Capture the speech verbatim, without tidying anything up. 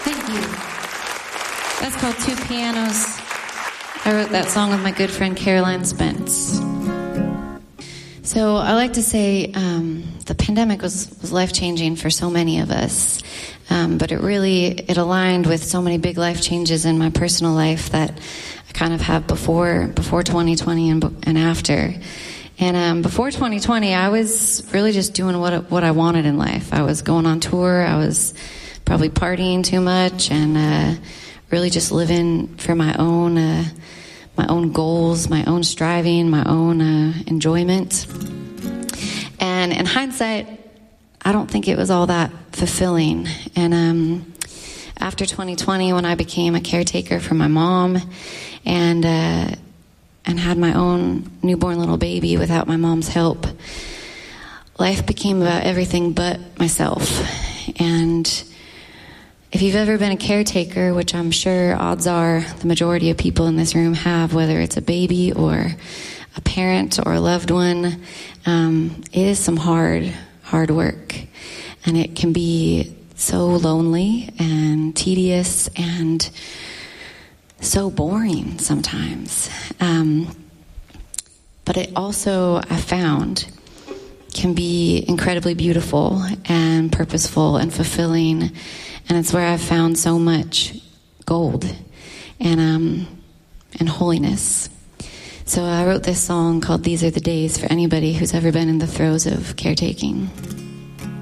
Thank you. That's called Two Pianos. I wrote that song with my good friend Caroline Spence. So I like to say um, the pandemic was, was life-changing for so many of us, um, but it really, it aligned with so many big life changes in my personal life that I kind of have before before twenty twenty and, and after. And um, before twenty twenty, I was really just doing what what I wanted in life. I was going on tour. I was probably partying too much and uh, really just living for my own uh, my own goals, my own striving, my own uh, enjoyment. And in hindsight, I don't think it was all that fulfilling. And um, after twenty twenty, when I became a caretaker for my mom and uh, and had my own newborn little baby without my mom's help, life became about everything but myself. And if you've ever been a caretaker, which I'm sure odds are the majority of people in this room have, whether it's a baby or a parent or a loved one, um, it is some hard, hard work. And it can be so lonely and tedious and so boring sometimes. Um, but it also, I found, can be incredibly beautiful and purposeful and fulfilling. And it's where I've found so much gold and um, and holiness. So I wrote this song called These Are the Days for anybody who's ever been in the throes of caretaking.